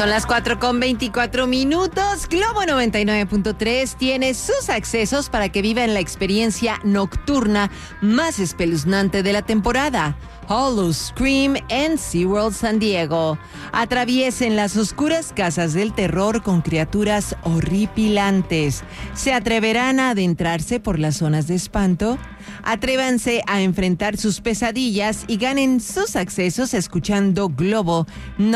Son las 4:24. Globo 99.3 tiene sus accesos para que vivan la experiencia nocturna más espeluznante de la temporada. Hollow Scream en SeaWorld San Diego. Atraviesen las oscuras casas del terror con criaturas horripilantes. ¿Se atreverán a adentrarse por las zonas de espanto? Atrévanse a enfrentar sus pesadillas y ganen sus accesos escuchando Globo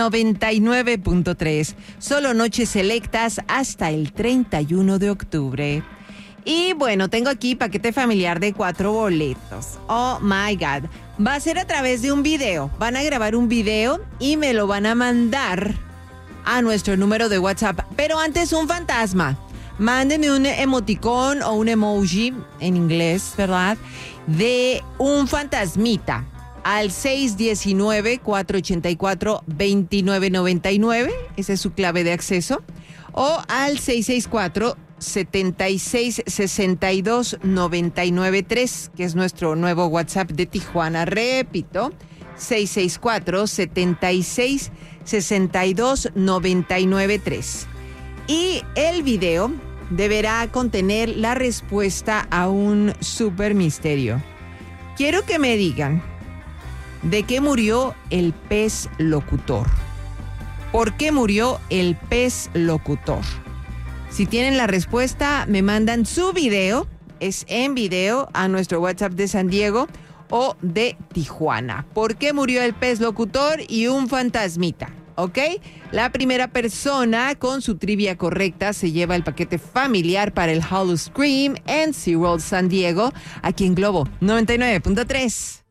99.3. Solo noches selectas hasta el 31 de octubre. Y bueno, tengo aquí paquete familiar de 4 boletos. Oh my God. Va a ser a través de un video. Van a grabar un video y me lo van a mandar a nuestro número de WhatsApp. Pero antes un fantasma. Mándenme un emoticón o un emoji en inglés, ¿verdad? De un fantasmita al 619-484-2999. Esa es su clave de acceso. O al 664-7662-993, que es nuestro nuevo WhatsApp de Tijuana. Repito, 664-7662-993. Y el video deberá contener la respuesta a un super misterio. Quiero que me digan de qué murió el pez locutor. ¿Por qué murió el pez locutor? Si tienen la respuesta, me mandan su video, es en video, a nuestro WhatsApp de San Diego o de Tijuana. ¿Por qué murió el pez locutor y un fantasmita? ¿Ok? La primera persona con su trivia correcta se lleva el paquete familiar para el Hollow Scream en SeaWorld San Diego, aquí en Globo 99.3.